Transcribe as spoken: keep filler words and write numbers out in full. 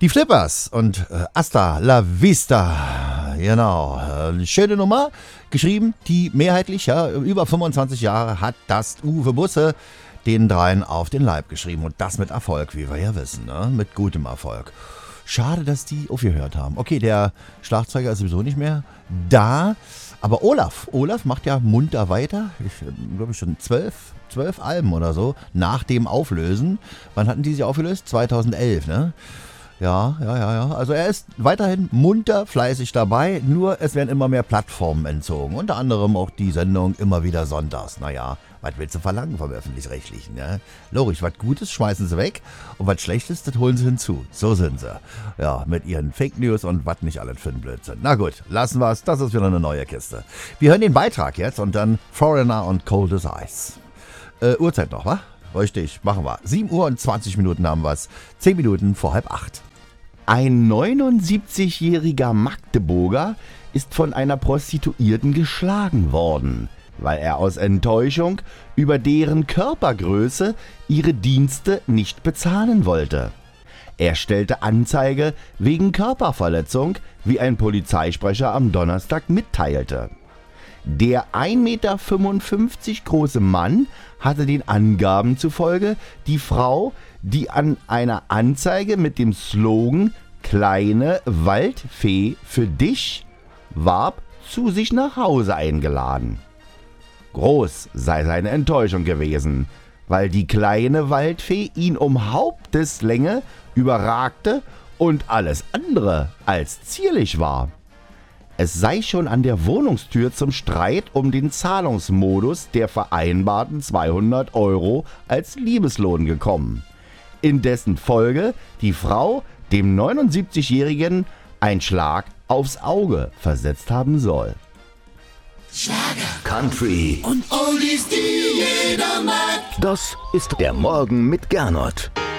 Die Flippers und äh, Hasta la Vista, genau, äh, schöne Nummer, geschrieben, die mehrheitlich, ja, über fünfundzwanzig Jahre hat das Uwe Busse den dreien auf den Leib geschrieben und das mit Erfolg, wie wir ja wissen, ne? Mit gutem Erfolg. Schade, dass die aufgehört haben. Okay, der Schlagzeuger ist sowieso nicht mehr da, aber Olaf, Olaf macht ja munter weiter, ich glaube schon zwölf, zwölf Alben oder so, nach dem Auflösen. Wann hatten die sie aufgelöst? zweitausendelf, ne? Ja, ja, ja, ja. Also er ist weiterhin munter, fleißig dabei, nur es werden immer mehr Plattformen entzogen. Unter anderem auch die Sendung immer wieder sonntags. Naja, was willst du verlangen vom Öffentlich-Rechtlichen? Ne? Logisch, was Gutes schmeißen sie weg und was Schlechtes, das holen sie hinzu. So sind sie. Ja, mit ihren Fake News und was nicht alles für ein Blödsinn. Na gut, lassen wir es. Das ist wieder eine neue Kiste. Wir hören den Beitrag jetzt und dann Foreigner und Cold as Ice. Äh, Uhrzeit noch, wa? Richtig, machen wir. sieben Uhr und zwanzig Minuten haben wir es. zehn Minuten vor halb acht. Ein neunundsiebzigjähriger Magdeburger ist von einer Prostituierten geschlagen worden, weil er aus Enttäuschung über deren Körpergröße ihre Dienste nicht bezahlen wollte. Er stellte Anzeige wegen Körperverletzung, wie ein Polizeisprecher am Donnerstag mitteilte. Der ein Meter fünfundfünfzig große Mann hatte den Angaben zufolge die Frau, die an einer Anzeige mit dem Slogan »Kleine Waldfee für dich« warb, zu sich nach Hause eingeladen. Groß sei seine Enttäuschung gewesen, weil die kleine Waldfee ihn um Haupteslänge überragte und alles andere als zierlich war. Es sei schon an der Wohnungstür zum Streit um den Zahlungsmodus der vereinbarten zweihundert Euro als Liebeslohn gekommen, in dessen Folge die Frau dem neunundsiebzigjährigen einen Schlag aufs Auge versetzt haben soll. Schlager, Country und Oldies, die jeder mag. Das ist der Morgen mit Gernot.